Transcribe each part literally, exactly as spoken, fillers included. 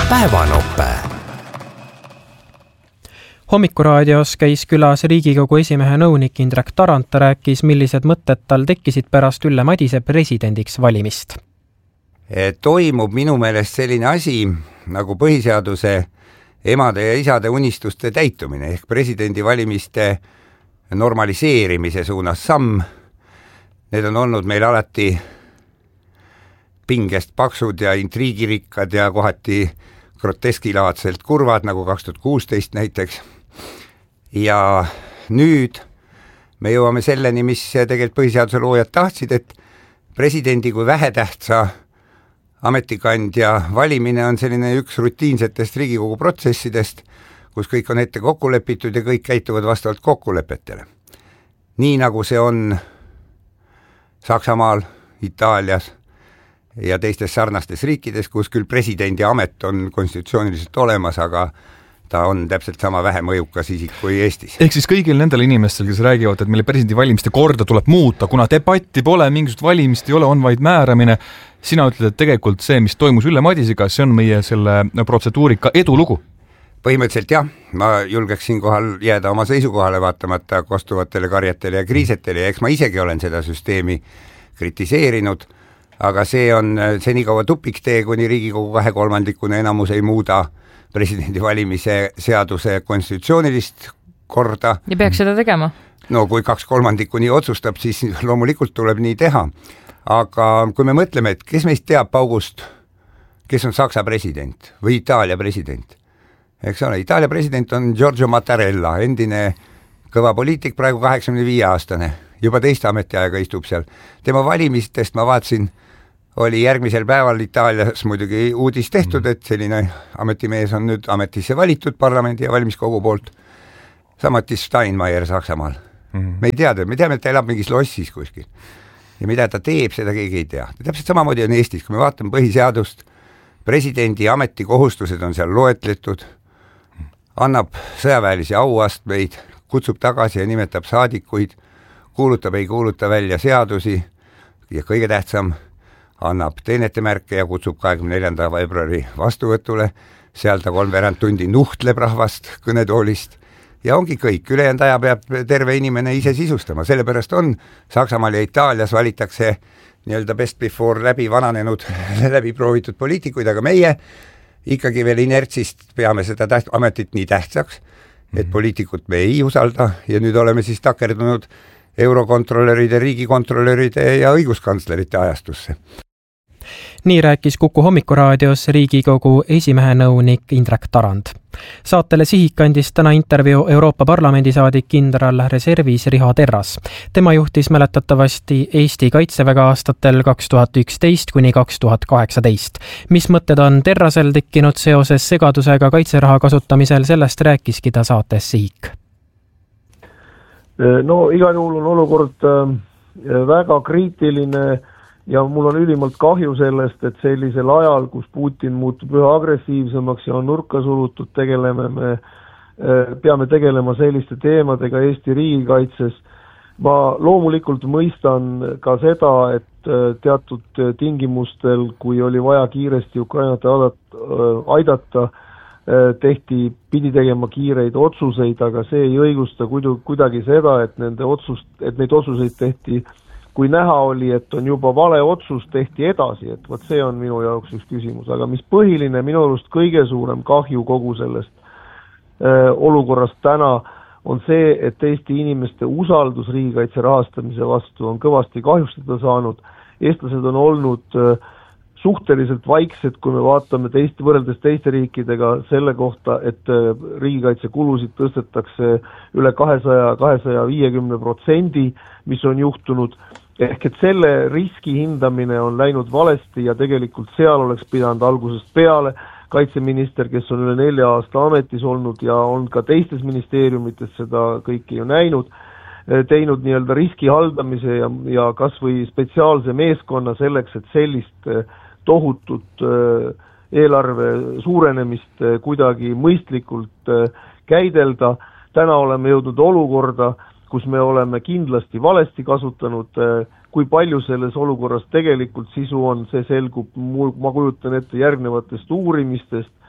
Päevanope. Hommikuraadios käis külas Riigikogu esimehe nõunik Indrek Tarand, rääkis, millised mõtted tal tekkisid pärast Ülle Madise presidendiks valimist. Toimub minu meelest selline asi nagu põhiseaduse emade ja isade unistuste täitumine ehk presidendi valimiste normaliseerimise suunas samm. Need on olnud meil alati pingest paksud ja intriigirikkad ja kohati groteskilaadselt kurvad, nagu kaks tuhat kuusteist näiteks. Ja nüüd me jõuame selleni, mis tegelikult põhiseaduse loojad tahtsid, et presidendi kui vähetähtsa ametikandja valimine on selline üks rutiinsetest Riigikogu protsessidest, kus kõik on ette kokku lepitud ja kõik käituvad vastavalt kokkulepetele. Nii nagu see on Saksamaal, Itaalias ja teistes sarnastes riikides, kus küll presidendi amet on konstitutsiooniliselt olemas, aga ta on täpselt sama vähe mõjukas isik kui Eestis. Ehk siis kõigil nendel inimestel, kes räägivad, et meile presidendi valimiste korda tuleb muuta, kuna debatti pole, mingisugust valimist ei ole, on vaid määramine. Sina ütled, et tegelikult see, mis toimus Ülle Madisega, see on meie selle protseduurika edulugu. Põhimõtteliselt jah, ma julgeks siin kohal jääda oma seisukohale vaatamata kostuvatele karjatele ja kriisetele ja eks ma isegi olen seda süsteemi kritiseerinud, aga see on see nii kaua tupiktee, kuni Riigikogu kahekolmandikune enamus ei muuda presidendi valimise seaduse konstitutsioonilist korda. Ja peaks seda tegema? No kui kaks kolmandikku nii otsustab, siis loomulikult tuleb nii teha. Aga kui me mõtleme, et kes meist teab paugust, kes on Saksa president või Itaalia president? Eks ole, Itaalia president on Giorgio Mattarella, endine kõva poliitik, praegu kaheksakümne viie aastane, juba teist ametiaega istub seal. Tema valimistest ma vaatsin, oli järgmisel päeval Itaalias muidugi uudis tehtud, et selline ametimees on nüüd ametisse valitud parlamendi ja valimiskogu poolt. Samati Steinmeier Saksamaal. Mm-hmm. Me ei teada, me teame, et ta elab mingis lossis kuskil. Ja mida ta teeb, seda keegi ei tea. Täpselt samamoodi on Eestis, kui me vaatame põhiseadust, presidendi ametikohustused on seal loetletud, annab sõjaväelisi auastmeid, kutsub tagasi ja nimetab saadikuid, kuulutab, ei kuuluta välja seadusi ja kõige tähtsam, annab teenetemärke ja kutsub kahekümne neljanda veebruari vastuvõtule, seal ta kolmveerand tundi nuhtleb rahvast kõnetoolist ja ongi kõik, ülejäänud aja peab terve inimene ise sisustama, sellepärast on Saksamaal ja Itaalias valitakse nii-öelda best before läbi vananenud, läbi proovitud poliitikuid, aga meie ikkagi veel inertsist peame seda täht- ametit nii tähtsaks, et poliitikut me ei usalda ja nüüd oleme siis takerdunud eurokontrolöride, riigikontrolöride ja õiguskantslerite ajastusse. Nii rääkis Kuku hommikuraadios Riigikogu esimehe nõunik Indrek Tarand. Saatele Sihik andis täna intervjuu Euroopa Parlamendi saadik kindral reservis Riho Terras. Tema juhtis mäletatavasti Eesti kaitseväge aastatel kaks tuhat üksteist kuni kaks tuhat kaheksateist. Mis mõtted on Terrasel tekkinud seoses segadusega kaitseraha kasutamisel, sellest rääkiski ta saates Sihik. No igal juhul on olukord väga kriitiline ja mul on ülimalt kahju sellest, et sellisel ajal, kus Putin muutub üha agressiivsemaks ja on nurka sulutud, tegeleme me, peame tegelema selliste teemadega Eesti riigikaitses. Ma loomulikult mõistan ka seda, et teatud tingimustel, kui oli vaja kiiresti Ukrainat aidata, tehti, pidi tegema kiireid otsuseid, aga see ei õigusta kuidagi seda, et, nende otsust, et neid otsuseid tehti, kui näha oli, et on juba vale otsus, tehti edasi, et võt see on minu jaoks üks küsimus, aga mis põhiline, minu arust kõige suurem kahju kogu sellest äh, olukorrast täna on see, et Eesti inimeste usaldus riigikaitse rahastamise vastu on kõvasti kahjustada saanud. Eestlased on olnud äh, suhteliselt vaiksed, kui me vaatame teist, võrreldes teiste riikidega selle kohta, et äh, riigikaitse kulusid tõstetakse üle kahesaja, kahesaja viiekümne protsendi, mis on juhtunud. Ehk et selle riski hindamine on läinud valesti ja tegelikult seal oleks pidanud algusest peale kaitseminister, kes on üle nelja aasta ametis olnud ja on ka teistes ministeeriumites seda kõiki ju näinud, teinud nii-öelda riski haldamise ja, ja kas või spetsiaalse meeskonna selleks, et sellist tohutut eelarve suurenemist kuidagi mõistlikult käidelda. Täna oleme jõudnud olukorda, kus me oleme kindlasti valesti kasutanud, kui palju selles olukorras tegelikult sisu on, see selgub, ma kujutan ette järgnevatest uurimistest,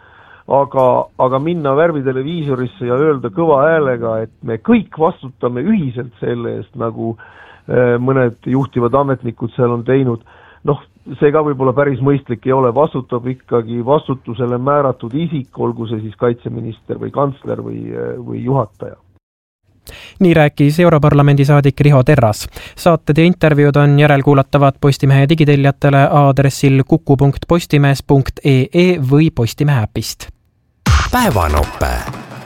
aga, aga minna värviteleviisorisse ja öelda kõva häälega, et me kõik vastutame ühiselt selle eest, nagu mõned juhtivad ametnikud seal on teinud, noh, see ka võib-olla päris mõistlik ei ole, vastutab ikkagi vastutusele määratud isik, olgu see siis kaitseminister või kantsler või, või juhataja. Nii rääkis Europarlamendi saadik Riho Terras. Saated ja intervjuud on järelkuulatavad Postimehe digitellijatele aadressil kuku punkt postimees punkt ee või Postimehe äpist. Päevanope.